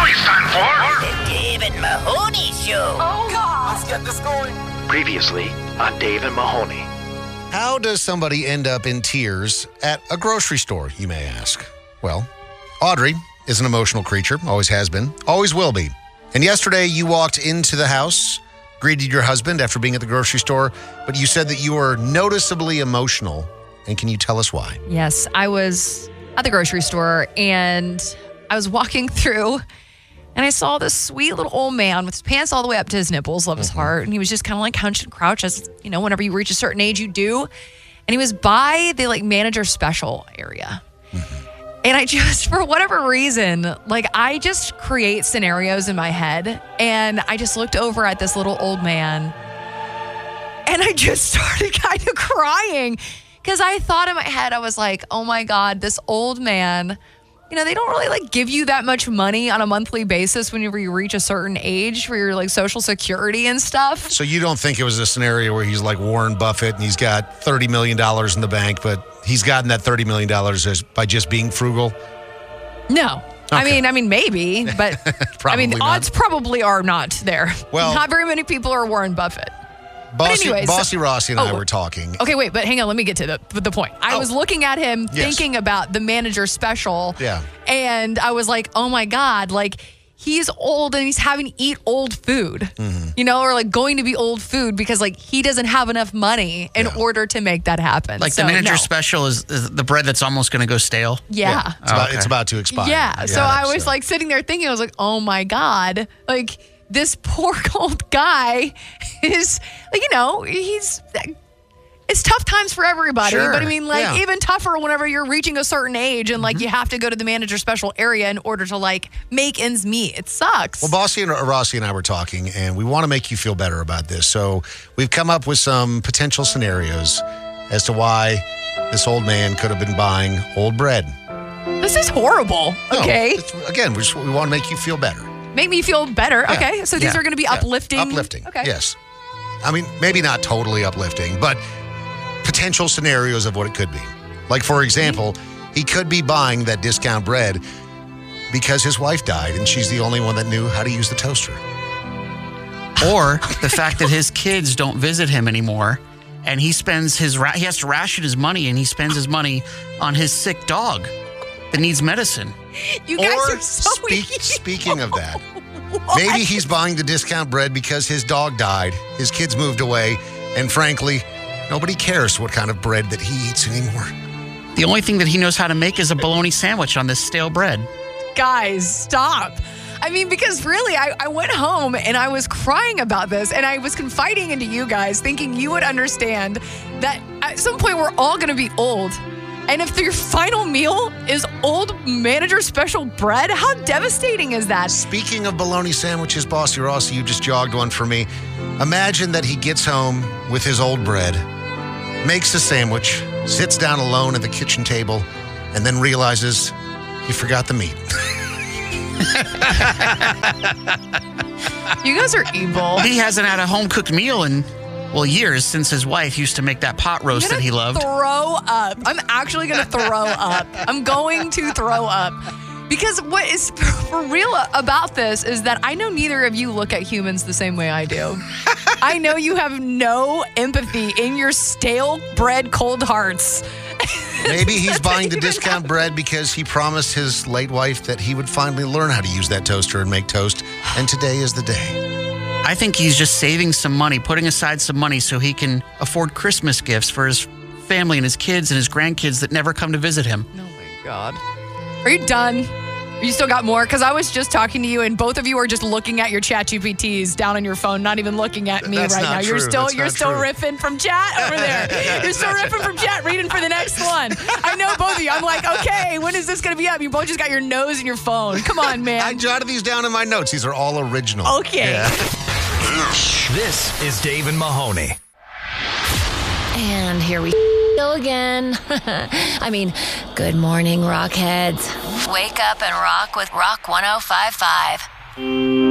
it's time for The Dave and Mahoney Show. Oh, God. Let's get this going. Previously on Dave and Mahoney. How does somebody end up in tears at a grocery store, you may ask? Well, Audrey is an emotional creature, always has been, always will be. And yesterday you walked into the house, greeted your husband after being at the grocery store, but you said that you were noticeably emotional. And can you tell us why? Yes, I was at the grocery store and I was walking through and I saw this sweet little old man with his pants all the way up to his nipples, love his heart. And he was just kind of like hunched and crouched as, you know, whenever you reach a certain age, you do. And he was by the like manager special area. And I just, for whatever reason, like I just create scenarios in my head. And I just looked over at this little old man and I just started kind of crying because I thought in my head, I was like, oh my God, this old man, you know, they don't really like give you that much money on a monthly basis whenever you reach a certain age for your like social security and stuff. So you don't think it was a scenario where he's like Warren Buffett and he's got $30 million in the bank, but he's gotten that $30 million by just being frugal? No. Okay. I mean, maybe, but Probably the not. odds probably are not there. Well- not very many people are Warren Buffett. anyways, Bossy Rossi and I were talking. Okay, wait, but hang on. Let me get to the point. I was looking at him thinking about the manager special. Yeah. And I was like, oh my God, like he's old and he's having to eat old food, you know, or like going to be old food because like he doesn't have enough money in order to make that happen. Like so, the manager no. special is the bread that's almost going to go stale. Yeah. It's about to expire. Yeah. So I was like sitting there thinking, I was like, oh my God, like this poor old guy is like, you know, it's tough times for everybody. Sure. But I mean, like Yeah. even tougher whenever you're reaching a certain age and like you have to go to the manager special area in order to like make ends meet. It sucks. Well, Bossy and Rossi and I were talking, and we want to make you feel better about this. So we've come up with some potential scenarios as to why this old man could have been buying old bread. This is horrible. No, Okay. Again, we want to make you feel better. Make me feel better. Yeah. Okay. So these Yeah. are going to be Yeah. uplifting. Uplifting. Okay. Yes. I mean, maybe not totally uplifting, but potential scenarios of what it could be. Like, for example, he could be buying that discount bread because his wife died and she's the only one that knew how to use the toaster. Or the fact that his kids don't visit him anymore and he spends he has to ration his money and he spends his money on his sick dog that needs medicine. You guys Or are so speaking of that, maybe he's buying the discount bread because his dog died, his kids moved away, and frankly, nobody cares what kind of bread that he eats anymore. The only thing that he knows how to make is a bologna sandwich on this stale bread. Guys, stop. I mean, because really, I went home and I was crying about this and I was confiding into you guys thinking you would understand that at some point we're all going to be old. And if your final meal is old manager special bread, how devastating is that? Speaking of bologna sandwiches, Bossy Rossi, you just jogged one for me. Imagine that he gets home with his old bread, makes a sandwich, sits down alone at the kitchen table, and then realizes he forgot the meat. You guys are evil. He hasn't had a home-cooked meal in, years since his wife used to make that pot roast that he loved. Throw up. I'm actually going to throw up. I'm going to throw up. Because what is for real about this is that I know neither of you look at humans the same way I do. I know you have no empathy in your stale bread cold hearts. Maybe he's buying the discount bread because he promised his late wife that he would finally learn how to use that toaster and make toast, and today is the day. I think he's just saving some money, putting aside some money so he can afford Christmas gifts for his family and his kids and his grandkids that never come to visit him. Oh my God. Are you done? You still got more? Because I was just talking to you and both of you are just looking at your chat GPTs down on your phone, not even looking at me That's right not now. true. You're still That's not true. riffing from chat over there. You're still riffing from chat, reading for the next one. I know both of you. I'm like, okay, when is this going to be up? You both just got your nose in your phone. Come on, man. I jotted these down in my notes. These are all original. Okay. Yeah. This is Dave and Mahoney. And here we go again. I mean, good morning, Rockheads. Wake up and rock with Rock 105.5.